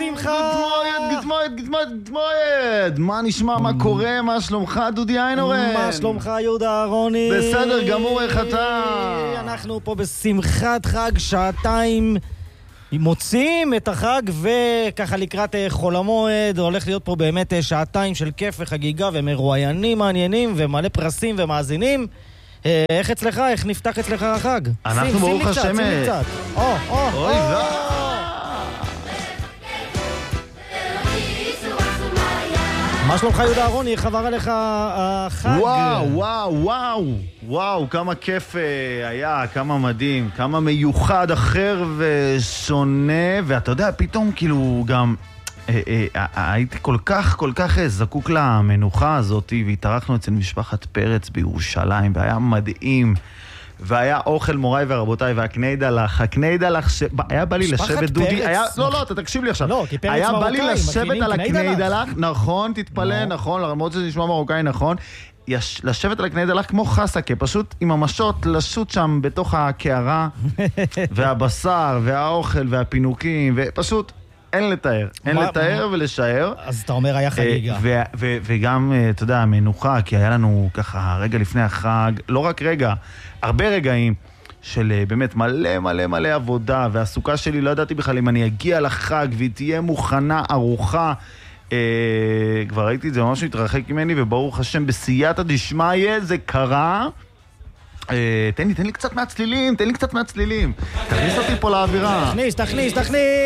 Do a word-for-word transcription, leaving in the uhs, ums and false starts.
שמחה. גזמויד, גזמויד, גזמויד, גזמויד. מה נשמע, מה קורה, מה שלומך, דודי איינורן? מה שלומך, יהודה אהרוני? בסדר גמור, איך אתה? אנחנו פה בשמחת חג, שעתיים מוצאים את החג, וככה לקראת חול המועד הולך להיות פה באמת שעתיים של כיף וחגיגה ומרואיינים מעניינים ומלא פרסים ומאזינים. איך אצלך? איך נפתח אצלך החג? אנחנו ברוך השם. שים לי קצת. או, או, אוי, לא. מה שלומך, יהודה אהרוני? איך עבר עליך החג? וואו, וואו, וואו, וואו, כמה כיף היה, כמה מדהים, כמה מיוחד, אחר ושונה, ואתה יודע, פתאום כאילו גם הייתי כל כך, כל כך זקוק למנוחה הזאת, והתארחנו אצל משפחת פרץ בירושלים, והיה מדהים. והיה אוכל, מוריי ורבותיי, והקניידלח, הקניידלח, ש... היה בא לי לשבת, דודי, היה... לא, לא, אתה תקשיב לי עכשיו. לא, כי פרץ היה מרוקאי, בא לי לשבת על קניידלח. הקניידלח, נכון, תתפלא, נכון, למרות שזה נשמע מרוקאי, נכון, יש... לשבת על הקניידלח כמו חסקה, פשוט עם המשות, לשוט שם בתוך הקערה, והבשר, והאוכל, והפינוקים, ופשוט... אין לתאר, אין מה, לתאר מה? ולשאר. אז אתה אומר היה חגיגה. ו- ו- וגם, אתה יודע, מנוחה, כי היה לנו ככה רגע לפני החג, לא רק רגע, הרבה רגעים של באמת מלא מלא מלא עבודה, והסוכה שלי לא ידעתי בכלל אם אני אגיע לחג והיא תהיה מוכנה, ארוחה. אה, כבר ראיתי את זה ממש מתרחק ממני, וברוך השם בסייעתא דשמיא זה קרה. אה, תן לי, תן לי קצת מהצלילים, תן לי קצת מהצלילים. תכניס אותי פה לאווירה. תכניס, תכניס, תכניס.